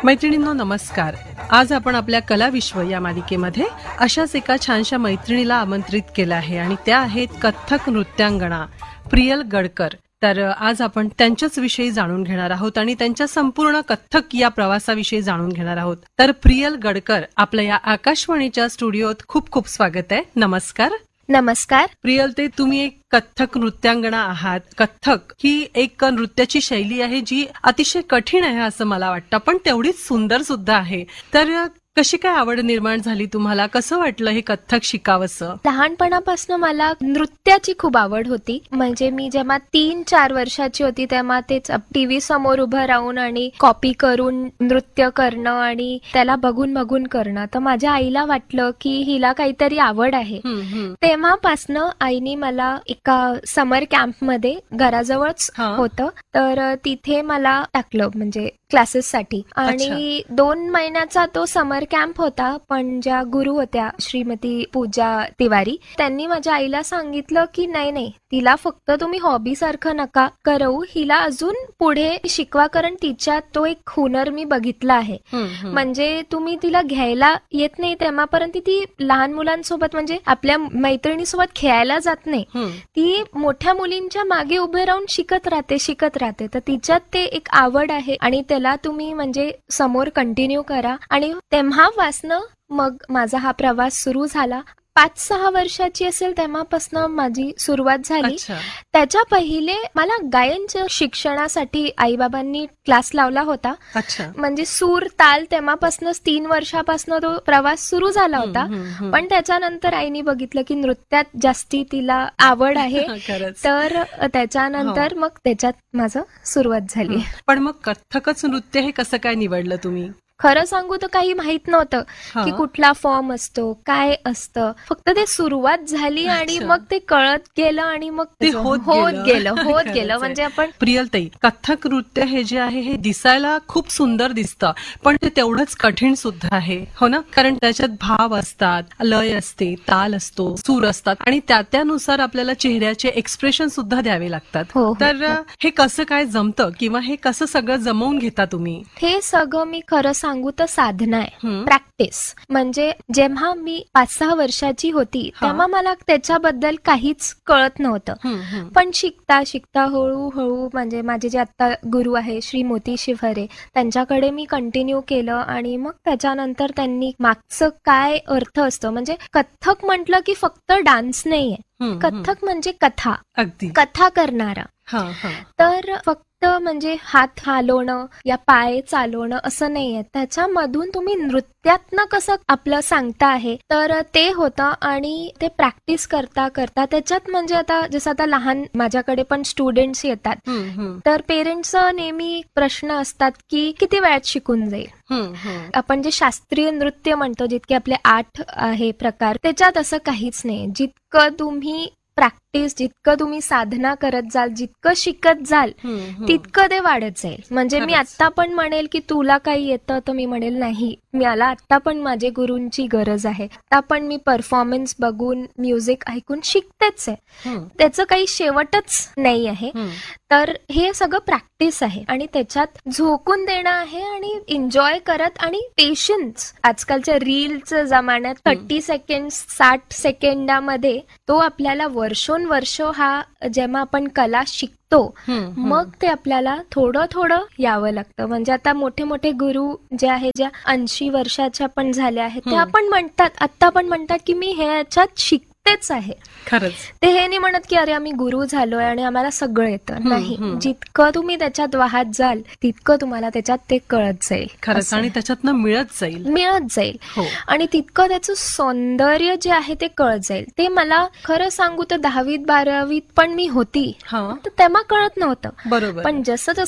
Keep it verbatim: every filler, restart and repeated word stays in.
मैत्रिणींनो नमस्कार. आज आपण आपल्या कला विश्व या मालिकेमध्ये अशाच एका छानशा मैत्रिणीला आमंत्रित केलं आहे आणि त्या आहेत कथ्थक नृत्यांगना प्रियल गडकर. तर आज आपण त्यांच्याच विषयी जाणून घेणार आहोत आणि त्यांच्या संपूर्ण कथ्थक या प्रवासाविषयी जाणून घेणार आहोत. तर प्रियल गडकर, आपल्या या आकाशवाणीच्या स्टुडिओत खूप खूप स्वागत आहे. नमस्कार. नमस्कार. प्रियल, ते तुम्ही एक कथ्थक नृत्यांगना आहात. कथ्थक ही एक नृत्याची शैली आहे जी अतिशय कठीण आहे असं मला वाटतं, पण तेवढीच सुंदर सुद्धा आहे. तर कशी काय आवड निर्माण झाली तुम्हाला? कसं वाटलं हे कथ्थक शिकावंसं? लहानपणापासून मला नृत्याची खूप आवड होती. म्हणजे मी जेव्हा तीन चार वर्षाची होती तेव्हा तेच टीव्ही समोर उभं राहून आणि कॉपी करून नृत्य करणं आणि त्याला बघून बघून करणं. तर माझ्या आईला वाटलं की हिला काहीतरी आवड आहे. तेव्हापासनं आईने मला एका समर कॅम्पमध्ये घराजवळच होतं तर तिथे मला टाकलं, म्हणजे क्लासेससाठी. आणि दोन महिन्याचा तो समर कॅम्प होता. पण ज्या गुरु होत्या श्रीमती पूजा तिवारी, त्यांनी माझ्या आईला सांगितलं की नाही नाही, तिला फक्त तुम्ही हॉबी सारखं नका करू, हिला अजून पुढे शिकवा, कारण तिच्यात तो एक हुनर मी बघितला आहे. म्हणजे तुम्ही तिला घ्यायला येत नाही तेव्हापर्यंत ती लहान मुलांसोबत म्हणजे आपल्या मैत्रिणीसोबत खेळायला जात नाही. ती मोठ्या मुलींच्या मागे उभे राहून शिकत राहते शिकत राहते तर तिच्यात ते एक आवड आहे आणि त्याला तुम्ही म्हणजे समोर कंटिन्यू करा. आणि तेव्हापासनं मग माझा हा प्रवास सुरू झाला. पाच सहा वर्षाची असेल तेव्हापासून माझी सुरुवात झाली. त्याच्या पहिले मला गायनच्या शिक्षणासाठी आईबाबांनी क्लास लावला होता. म्हणजे सूर ताल तेव्हापासूनच तीन वर्षापासून तो प्रवास सुरू झाला होता. पण त्याच्यानंतर आईने बघितलं की नृत्यात जास्ती तिला आवड आहे तर त्याच्यानंतर मग त्याच्यात माझं सुरुवात झाली. पण मग कथ्थकच नृत्य हे कसं काय निवडलं तुम्ही? खरं सांगू तर काही माहित नव्हतं की कुठला फॉर्म असतो, काय असतं. फक्त ते सुरुवात झाली आणि मग ते कळत गेलं आणि मग ते होत गेलं होत गेलं म्हणजे आपण. प्रियलताई, कथ्थक नृत्य हे जे आहे हे दिसायला खूप सुंदर दिसतं, पण ते तेवढंच कठीण सुद्धा आहे, हो ना? कारण त्याच्यात भाव असतात, लय असते, ताल असतो, सूर असतात आणि त्या त्यानुसार आपल्याला चेहऱ्याचे एक्सप्रेशन सुद्धा द्यावे लागतात. तर हे कसं काय जमतं किंवा हे कसं सगळं जमवून घेता तुम्ही? हे सगळं मी खरं सांगू तर साधना आहे, प्रॅक्टिस. म्हणजे जेव्हा मी पाच सहा वर्षाची होती तेव्हा मला त्याच्याबद्दल काहीच कळत नव्हतं. पण शिकता शिकता हळूहळू म्हणजे माझे जे आता गुरु आहे श्री मोती शिवहरे, त्यांच्याकडे मी कंटिन्यू केलं आणि मग त्याच्यानंतर त्यांनी मागचं काय अर्थ असतं, म्हणजे कथ्थक म्हटलं की फक्त डान्स नाहीये, कथ्थक म्हणजे कथा, कथा करणारा. तर फक्त म्हणजे हात हलवणं या पाय चालवणं असं नाहीये, त्याच्यामधून तुम्ही नृत्यातनं कसं आपलं सांगता आहे तर ते होतं. आणि ते प्रॅक्टिस करता करता त्याच्यात म्हणजे आता जसं आता लहान माझ्याकडे पण स्टुडंट्स येतात तर पेरेंट्सचा नेहमी प्रश्न असतात की किती वेळात शिकून जाईल. आपण जे शास्त्रीय नृत्य म्हणतो जितके आपले आठ आहे प्रकार, त्याच्यात असं काहीच नाही. जितकं तुम्ही प्रॅक्टिस, जितकं तुम्ही साधना करत जाल, जितकं शिकत जाल तितकं ते वाढत जाईल. म्हणजे मी आता पण म्हणेल की तुला काही येतं तर मी म्हणेल नाही, मला आता पण माझे गुरूंची गरज आहे. आता पण मी परफॉर्मन्स बघून म्युझिक ऐकून शिकतेच आहे, त्याचं काही शेवटच नाही आहे. तर हे सगळं प्रॅक्टिस आहे आणि त्याच्यात झोकून देणं आहे आणि एन्जॉय करत आणि पेशन्स. आजकालच्या रीलच्या जमान्यात थर्टी सेकंड साठ सेकंदामध्ये तो आपल्याला वर्षोन वर्ष हा जेव्हा आपण कला शिकतो मग ते आपल्याला थोडं थोडं यावं लागतं. म्हणजे आता मोठे मोठे गुरु जे आहे, ज्या ऐंशी वर्षाच्या पण झाल्या आहेत, त्या पण म्हणतात, आता पण म्हणतात की मी ह्याच्यात शिक तेच आहे. खरंच ते हे नाही म्हणत की अरे आम्ही गुरु झालोय आणि आम्हाला सगळं येतं. नाही, जितकं तुम्ही त्याच्यात वाहत जाल तितकं तुम्हाला त्याच्यात ते कळत जाईल. खरंच, आणि त्याच्यातनं मिळत जाईल मिळत जाईल आणि तितकं त्याचं सौंदर्य जे आहे ते कळत जाईल. ते मला खरं सांगू तर दहावीत बारावीत पण मी होती तर तेव्हा कळत नव्हतं. बरोबर. पण जसं जसं